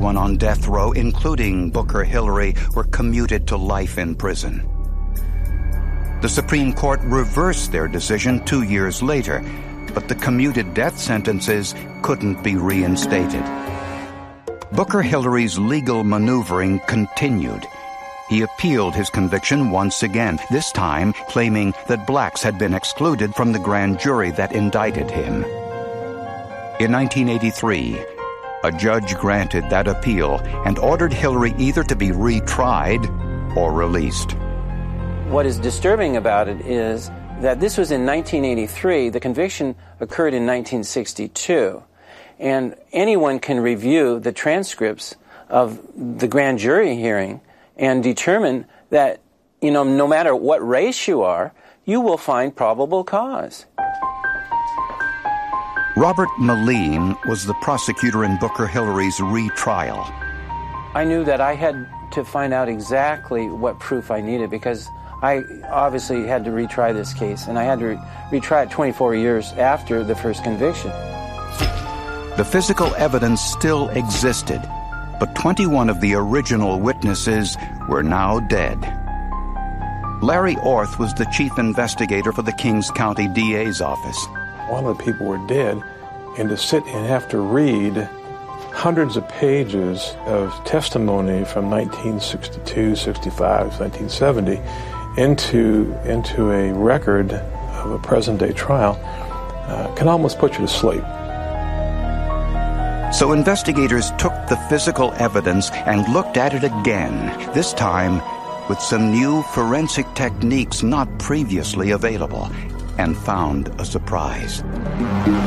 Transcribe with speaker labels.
Speaker 1: everyone on death row, including Booker Hillary, were commuted to life in prison. The Supreme Court reversed their decision 2 years later, but the commuted death sentences couldn't be reinstated. Booker Hillary's legal maneuvering continued. He appealed his conviction once again, this time claiming that blacks had been excluded from the grand jury that indicted him. In 1983, a judge granted that appeal and ordered Hillary either to be retried or released.
Speaker 2: What is disturbing about it is that this was in 1983. The conviction occurred in 1962. And anyone can review the transcripts of the grand jury hearing and determine that, no matter what race you are, you will find probable cause.
Speaker 1: Robert Moline was the prosecutor in Booker Hillary's retrial.
Speaker 2: I knew that I had to find out exactly what proof I needed because I obviously had to retry this case, and I had to retry it 24 years after the first conviction.
Speaker 1: The physical evidence still existed, but 21 of the original witnesses were now dead. Larry Orth was the chief investigator for the Kings County DA's office.
Speaker 3: One of the people were dead, and to sit and have to read hundreds of pages of testimony from 1962, 65, 1970 into a record of a present-day trial can almost put you to sleep.
Speaker 1: So investigators took the physical evidence and looked at it again, this time with some new forensic techniques not previously available, and found a surprise.